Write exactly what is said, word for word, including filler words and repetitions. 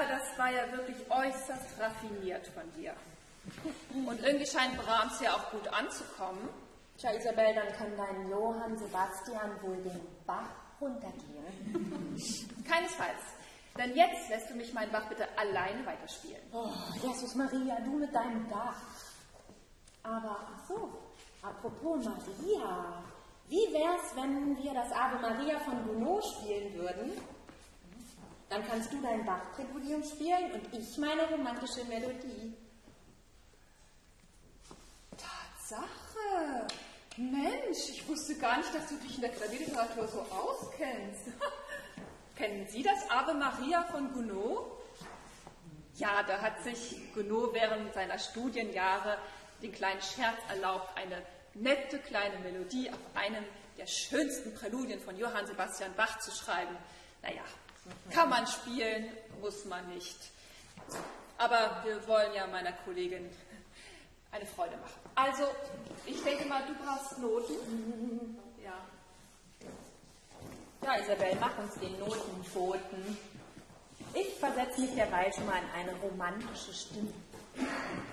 das war ja wirklich äußerst raffiniert von dir. Und irgendwie scheint Brahms ja auch gut anzukommen. Tja, Isabel, dann kann dein Johann Sebastian wohl den Bach runtergehen. Keinesfalls. Denn jetzt lässt du mich meinen Bach bitte alleine weiterspielen. Oh, Jesus Maria, du mit deinem Bach. Aber, ach so, apropos Maria, wie wär's, wenn wir das Ave Maria von Gounod spielen würden? Dann kannst du dein Bach-Präludium spielen und ich meine romantische Melodie. Tatsache! Mensch, ich wusste gar nicht, dass du dich in der Klavierliteratur so auskennst. Kennen Sie das Ave Maria von Gounod? Ja, da hat sich Gounod während seiner Studienjahre den kleinen Scherz erlaubt, eine nette kleine Melodie auf einem der schönsten Präludien von Johann Sebastian Bach zu schreiben. Naja, kann man spielen, muss man nicht. Aber wir wollen ja meiner Kollegin eine Freude machen. Also, ich denke mal, du brauchst Noten. Ja. Ja, Isabel, mach uns den Notenpfoten. Ich versetze mich derweil schon mal in eine romantische Stimmung.